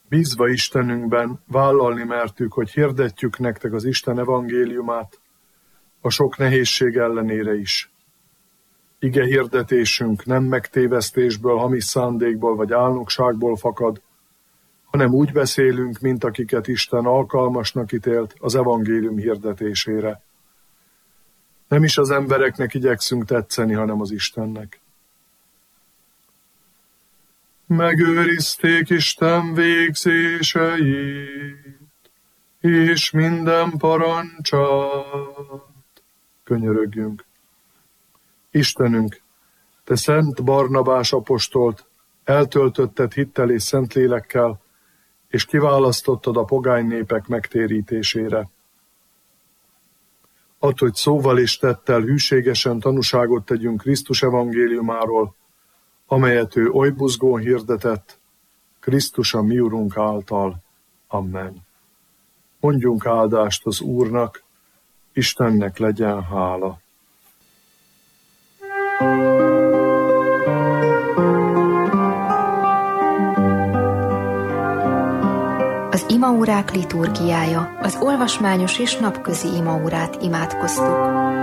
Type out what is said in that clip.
Bízva Istenünkben vállalni mertük, hogy hirdetjük nektek az Isten evangéliumát, a sok nehézség ellenére is. Ige hirdetésünk nem megtévesztésből, hamis szándékból vagy álnokságból fakad, hanem úgy beszélünk, mint akiket Isten alkalmasnak ítélt az evangélium hirdetésére. Nem is az embereknek igyekszünk tetszeni, hanem az Istennek. Megőrizték Isten végzéseit, és minden parancsát. Könyörögjünk. Istenünk, te Szent Barnabás apostolt eltöltötted hittel és Szentlélekkel, és kiválasztottad a pogány népek megtérítésére. Add, hogy szóval és tettel hűségesen tanúságot tegyünk Krisztus evangéliumáról, amelyet ő oly buzgón hirdetett, Krisztus a mi Urunk által. Amen. Mondjunk áldást az Úrnak, Istennek legyen hála. Az imaórák liturgiája, az olvasmányos és napközi imaórát imádkoztuk.